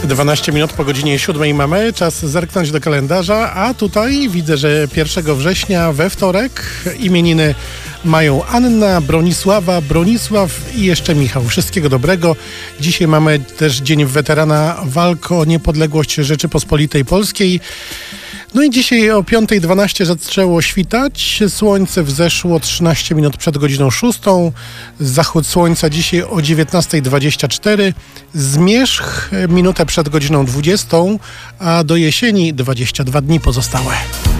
12 minut po godzinie 7 mamy, czas zerknąć do kalendarza, a tutaj widzę, że 1 września we wtorek imieniny mają Anna, Bronisława, Bronisław i jeszcze Michał. Wszystkiego dobrego. Dzisiaj mamy też Dzień Weterana Walk o Niepodległość Rzeczypospolitej Polskiej. No i dzisiaj o 5:12 zaczęło świtać, słońce wzeszło 13 minut przed godziną 6, zachód słońca dzisiaj o 19:24, zmierzch minutę przed godziną 20, a do jesieni 22 dni pozostałe.